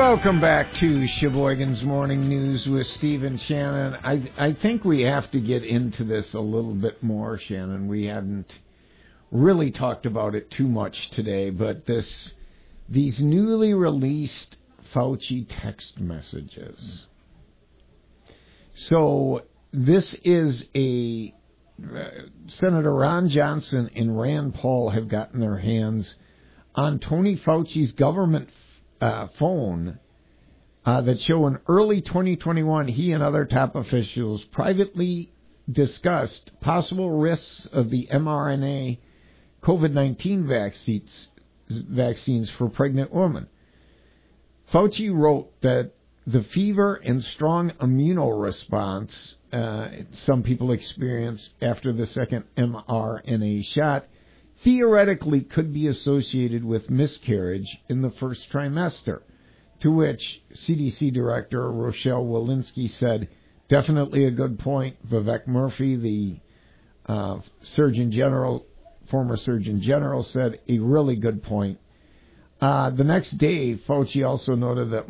Welcome back to Sheboygan's Morning News with Steve and Shannon. I think we have to get into this a little bit more, Shannon. We hadn't really talked about it too much today, but these newly released Fauci text messages. So this is Senator Ron Johnson and Rand Paul have gotten their hands on Tony Fauci's government phone that show in early 2021 he and other top officials privately discussed possible risks of the mRNA COVID-19 vaccines for pregnant women. Fauci wrote that the fever and strong immunoresponse some people experience after the second mRNA shot theoretically could be associated with miscarriage in the first trimester, to which CDC Director Rochelle Walensky said, definitely a good point. Vivek Murthy, the former Surgeon General, said a really good point. The next day, Fauci also noted that